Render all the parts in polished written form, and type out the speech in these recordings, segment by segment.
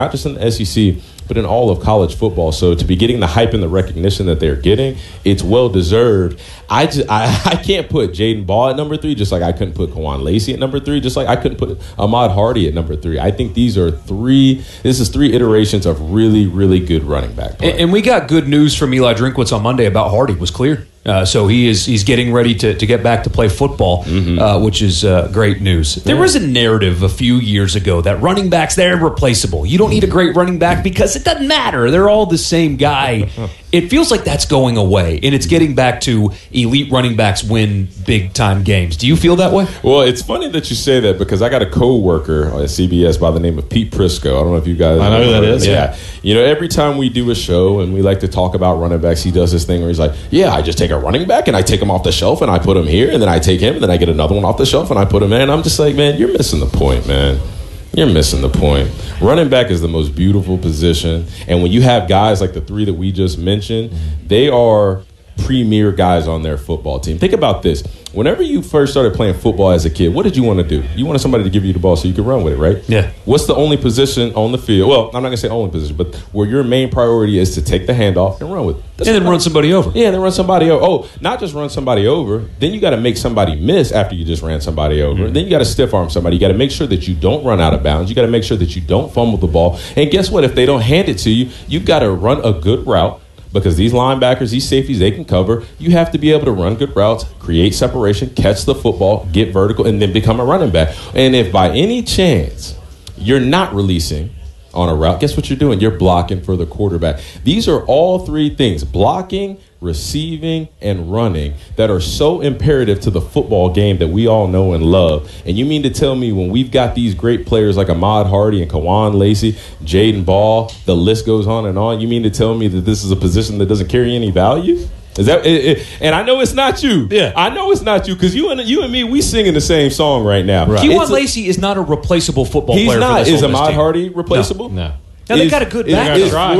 not just in the SEC, but in all of college football. So to be getting the hype and the recognition that they're getting, it's well-deserved. I can't put Jaden Ball at number 3, just like I couldn't put Kawan Lacey at number 3, just like I couldn't put Ahmad Hardy at number 3. I think this is 3 iterations of really, really good running back play. And we got good news from Eli Drinkwitz on Monday about Hardy was cleared. So he's getting ready to get back to play football, which is great news. There was a narrative a few years ago that running backs, they're replaceable. You don't need a great running back because it doesn't matter. They're all the same guy. It feels like that's going away, and it's getting back to elite running backs win big-time games. Do you feel that way? Well, it's funny that you say that because I got a co-worker at CBS by the name of Pete Prisco. I don't know if you guys I know who that is. Yeah. You know, every time we do a show and we like to talk about running backs, he does this thing where he's like, yeah, I just take a running back and I take him off the shelf and I put him here, and then I take him and then I get another one off the shelf and I put him in. And I'm just like, man, you're missing the point, man. You're missing the point. Running back is the most beautiful position. And when you have guys like the 3 that we just mentioned, they are premier guys on their football team. Think about this. Whenever you first started playing football as a kid, what did you want to do? You wanted somebody to give you the ball so you could run with it, right? Yeah. What's the only position on the field? Well, I'm not going to say only position, but where your main priority is to take the handoff and run with it. And then run somebody over. Yeah, then run somebody over. Oh, not just run somebody over. Then you got to make somebody miss after you just ran somebody over. Then you got to stiff arm somebody. You got to make sure that you don't run out of bounds. You got to make sure that you don't fumble the ball. And guess what? If they don't hand it to you, you've got to run a good route. Because these linebackers, these safeties, they can cover. You have to be able to run good routes, create separation, catch the football, get vertical, and then become a running back. And if by any chance you're not releasing on a route, guess what you're doing? You're blocking for the quarterback. These are all 3 things, blocking, receiving, and running, that are so imperative to the football game that we all know and love. And you mean to tell me when we've got these great players like Ahmad Hardy and Kawan Lacey, Jaden Ball, the list goes on, you mean to tell me that this is a position that doesn't carry any value? Is that and I know it's not you. Yeah, I know it's not you because you and me, we singing the same song right now. Right. Kawan Lacey is not a replaceable football player. He's not. For this Is Ahmad team. Hardy replaceable? No. Now they got a good back.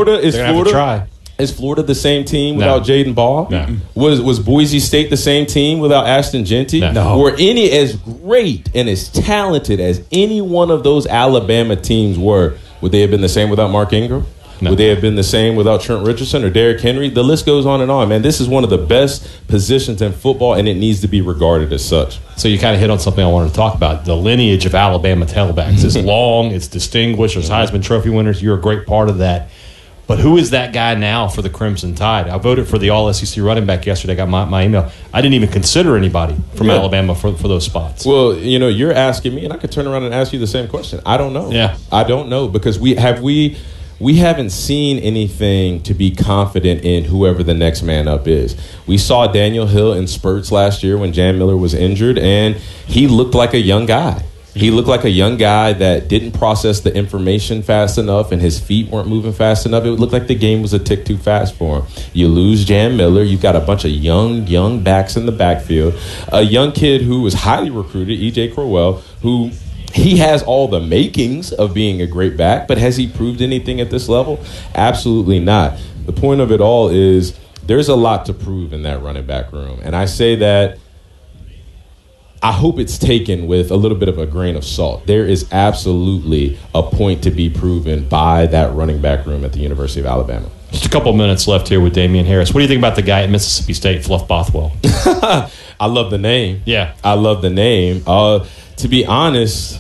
Is Florida the same team without Jaden Ball? No. Was Boise State the same team without Ashton Genty? No. Were any as great and as talented as any one of those Alabama teams were? Would they have been the same without Mark Ingram? No. Would they have been the same without Trent Richardson or Derrick Henry? The list goes on and on, man. This is one of the best positions in football, and it needs to be regarded as such. So you kind of hit on something I wanted to talk about. The lineage of Alabama tailbacks is long, it's distinguished. There's Heisman Trophy winners. You're a great part of that. But who is that guy now for the Crimson Tide? I voted for the All-SEC running back yesterday. I got my email. I didn't even consider anybody from Alabama for those spots. Well, you're asking me, and I could turn around and ask you the same question. I don't know. Yeah. I don't know because we haven't seen anything to be confident in whoever the next man up is. We saw Daniel Hill in spurts last year when Jan Miller was injured, and he looked like a young guy. He looked like a young guy that didn't process the information fast enough and his feet weren't moving fast enough. It looked like the game was a tick too fast for him. You lose Jan Miller. You've got a bunch of young backs in the backfield. A young kid who was highly recruited, E.J. Crowell, who he has all the makings of being a great back, but has he proved anything at this level? Absolutely not. The point of it all is there's a lot to prove in that running back room. And I say that I hope it's taken with a little bit of a grain of salt. There is absolutely a point to be proven by that running back room at the University of Alabama. Just a couple minutes left here with Damian Harris. What do you think about the guy at Mississippi State, Fluff Bothwell? I love the name. Yeah. I love the name. To be honest,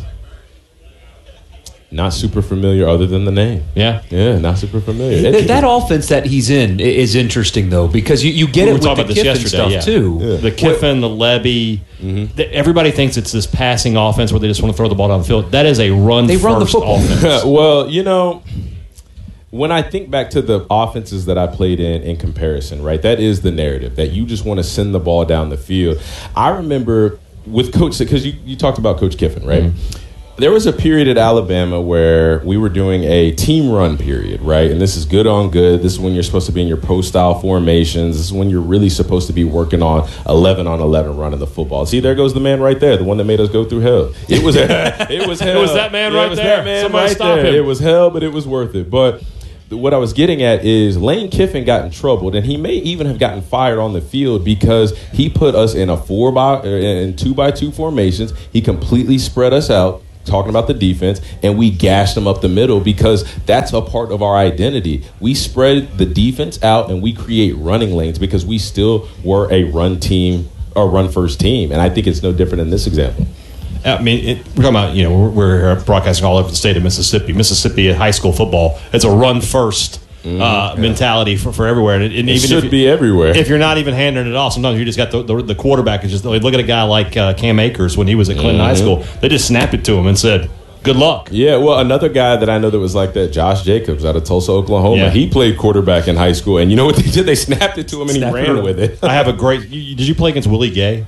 not super familiar other than the name. Yeah? Yeah, not super familiar. That offense that he's in is interesting, though, because you get it with the Kiffin stuff, too. Yeah. The Kiffin, the Levy. Everybody thinks it's this passing offense where they just want to throw the ball down the field. That is a run-first offense. Well, when I think back to the offenses that I played in comparison, right, that is the narrative, that you just want to send the ball down the field. I remember with Coach, because you talked about Coach Kiffin, right? Mm-hmm. There was a period at Alabama where we were doing a team run period, right? And this is good on good. This is when you're supposed to be in your post-style formations. This is when you're really supposed to be working on 11-on-11 running the football. See, there goes the man right there, the one that made us go through hell. It was hell. It was that man right there. Somebody stop him. It was hell, but it was worth it. But what I was getting at is Lane Kiffin got in trouble, and he may even have gotten fired on the field because he put us in a 2x2 formations. He completely spread us out. talking about the defense, and we gashed them up the middle because that's a part of our identity. We spread the defense out and we create running lanes because we still were a run team or run first team, and I think it's no different in this example. I mean, we're talking about, we're broadcasting all over the state of Mississippi. Mississippi high school football, it's a run first mentality for everywhere. And It even should be everywhere. If you're not even handing it off, sometimes you just got the quarterback. Is just look at a guy like Cam Akers when he was at Clinton High School. They just snapped it to him and said, good luck. Yeah, well, another guy that I know that was like that, Josh Jacobs out of Tulsa, Oklahoma. Yeah. He played quarterback in high school, and you know what they did? They snapped it to him, and he ran with it. I have a great. Did you play against Willie Gay?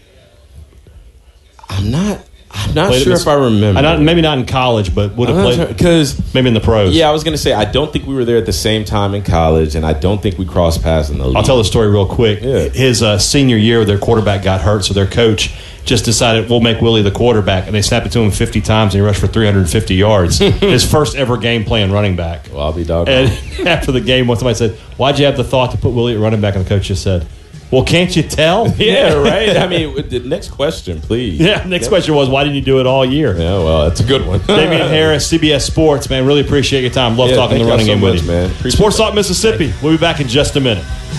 I'm not sure if I remember. Maybe not in college, but would have played because maybe in the pros. Yeah, I was going to say I don't think we were there at the same time in college, and I don't think we crossed paths in the league. I'll tell the story real quick. Yeah. His senior year, their quarterback got hurt, so their coach just decided we'll make Willie the quarterback, and they snapped it to him 50 times, and he rushed for 350 yards. His first ever game playing running back. Well, I'll be doggone. And after the game, somebody said, "Why'd you have the thought to put Willie at running back?" And the coach just said, "Well, can't you tell?" Yeah, right. I mean, the next question, please. Yeah, next question was, why didn't you do it all year? Yeah, well, that's a good one. Damian Harris, CBS Sports, man, really appreciate your time. Love talking the running game with you, man. Sports Talk Mississippi. We'll be back in just a minute.